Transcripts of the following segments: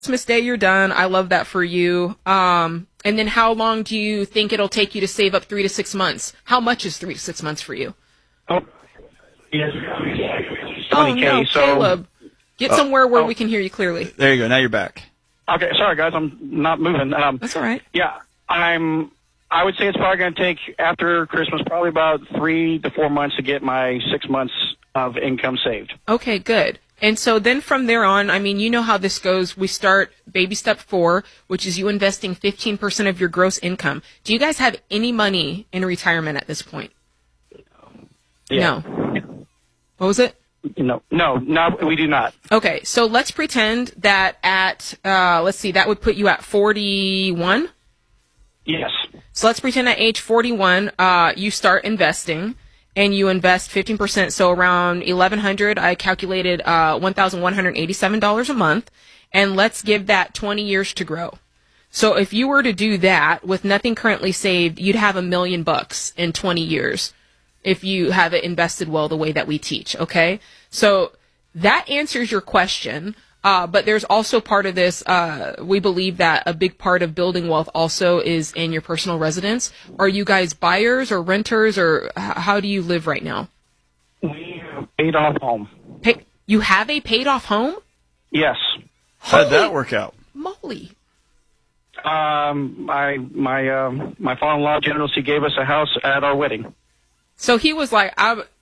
Christmas Day, you're done. I love that for you. And then how long do you think it'll take you to save up 3 to 6 months? How much is 3 to 6 months for you? Oh, yes. 20K, oh, no, so... Caleb. Get somewhere where we can hear you clearly. There you go. Now you're back. Okay, sorry, guys. I'm not moving. That's all right. Yeah, I would say it's probably going to take, after Christmas, probably about 3 to 4 months to get my 6 months of income saved. Okay, good. And so then from there on, I mean, you know how this goes. We start baby step 4, which is you investing 15% of your gross income. Do you guys have any money in retirement at this point? Yeah. No. What was it? No, we do not. Okay, so let's pretend that at, let's see, that would put you at 41? Yes. So let's pretend at age 41, you start investing. And you invest 15%, so around $1,100. I calculated $1,187 a month, and let's give that 20 years to grow. So if you were to do that with nothing currently saved, you'd have $1 million in 20 years if you have it invested well the way that we teach. Okay, so that answers your question. But there's also part of this, we believe that a big part of building wealth also is in your personal residence. Are you guys buyers or renters, or how do you live right now? We have paid off home. You have a paid off home? Yes. How'd that work out? Moly. My father-in-law generously gave us a house at our wedding. So he was like,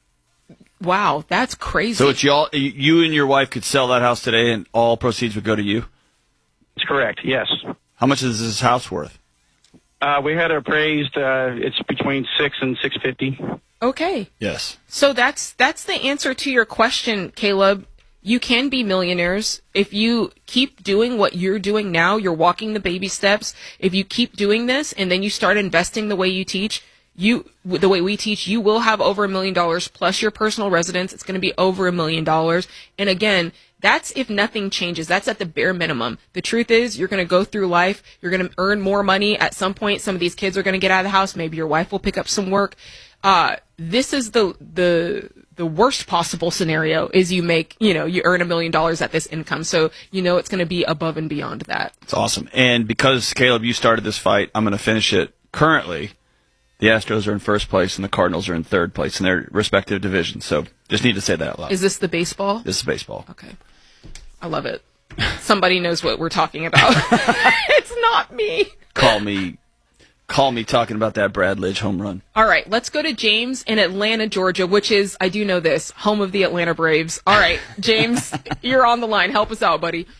wow, that's crazy. So it's you and your wife could sell that house today, and all proceeds would go to you? That's correct, yes. How much is this house worth? We had it appraised. It's between $600 and $650. Okay. Yes. So that's the answer to your question, Caleb. You can be millionaires if you keep doing what you're doing now. You're walking the baby steps. If you keep doing this and then you start investing the way you teach, the way we teach, you will have over $1 million plus your personal residence. It's going to be over $1 million. And again, that's if nothing changes. That's at the bare minimum. The truth is, you're going to go through life. You're going to earn more money at some point. Some of these kids are going to get out of the house. Maybe your wife will pick up some work. This is the worst possible scenario is you earn $1 million at this income. So, it's going to be above and beyond that. It's awesome. And because, Caleb, you started this fight, I'm going to finish it. Currently, the Astros are in first place and the Cardinals are in third place in their respective divisions. So just need to say that out loud. Is this the baseball? This is baseball. Okay. I love it. Somebody knows what we're talking about. It's not me. Call me talking about that Brad Lidge home run. All right, let's go to James in Atlanta, Georgia, which is, I do know this, home of the Atlanta Braves. All right, James, you're on the line. Help us out, buddy.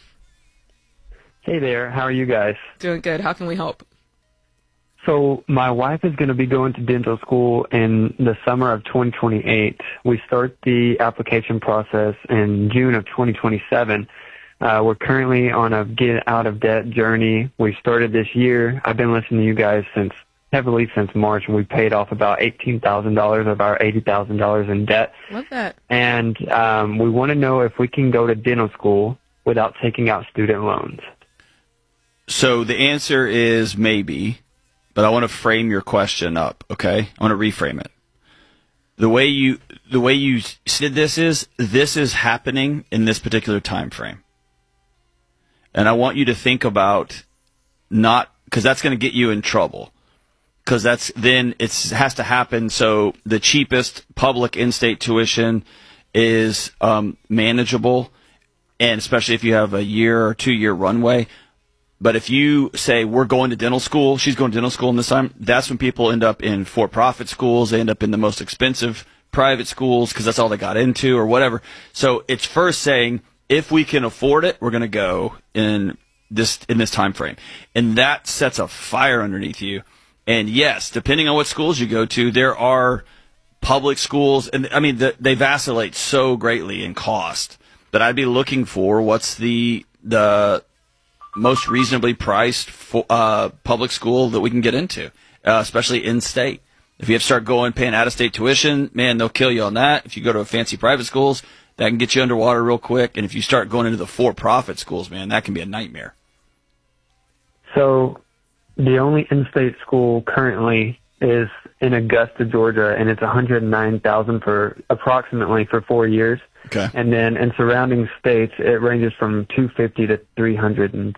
Hey there. How are you guys? Doing good. How can we help? So my wife is going to be going to dental school in the summer of 2028. We start the application process in June of 2027. We're currently on a get out of debt journey. We started this year. I've been listening to you guys heavily since March, and we paid off about $18,000 of our $80,000 in debt. Love that. And we want to know if we can go to dental school without taking out student loans. So the answer is maybe. But I want to frame your question up, okay? I want to reframe it. The way you said this is happening in this particular time frame. And I want you to think about because that's going to get you in trouble. Because it has to happen so the cheapest public in-state tuition is manageable, and especially if you have a year or 2 year runway. But if you say, we're going to dental school, she's going to dental school in this time, that's when people end up in for-profit schools. They end up in the most expensive private schools because that's all they got into or whatever. So it's first saying, if we can afford it, we're going to go in this time frame. And that sets a fire underneath you. And yes, depending on what schools you go to, there are public schools, and I mean, they vacillate so greatly in cost. But I'd be looking for what's the most reasonably priced public school that we can get into, especially in-state. If you have to start paying out-of-state tuition, man, they'll kill you on that. If you go to fancy private schools, that can get you underwater real quick. And if you start going into the for-profit schools, man, that can be a nightmare. So the only in-state school currently is in Augusta, Georgia, and it's $109,000 for approximately for 4 years. Okay. And then in surrounding states, it ranges from $250,000 to